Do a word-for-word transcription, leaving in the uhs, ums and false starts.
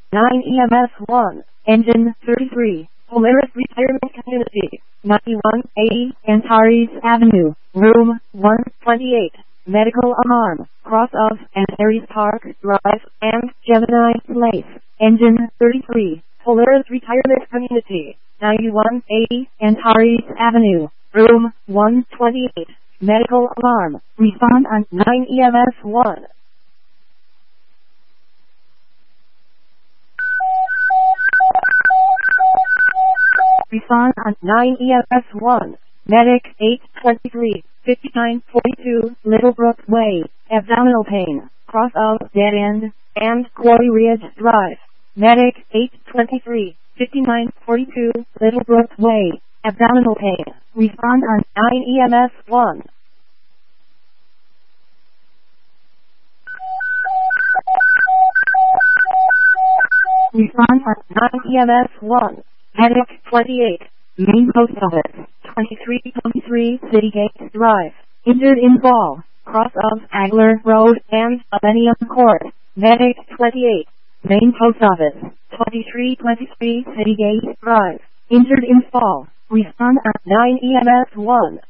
nine E M S one, Engine thirty-three, Polaris Retirement Community, ninety-one eighty, Antares Avenue, Room one twenty-eight, Medical Alarm, cross of Antares Park Drive, and Gemini Place, Engine thirty-three, Polaris Retirement Community, ninety-one eighty, Antares Avenue, Room one twenty-eight, Medical Alarm, respond on nine E M S one. Respond on nine E M S one. Medic eight twenty-three, fifty-nine forty-two, Littlebrook Way, abdominal pain, cross of Dead End, and Quarry Ridge Drive. Medic eight twenty-three, fifty-nine forty-two, Littlebrook Way, abdominal pain. Respond on nine E M S one. Respond on nine E M S one. Medic twenty-eight, Main Post Office, twenty-three twenty-three Citygate Drive, injured in fall, cross of Agler Road and Millennium Court. Medic twenty-eight, Main Post Office, twenty-three twenty-three Citygate Drive, injured in fall. Respond at nine E M S one.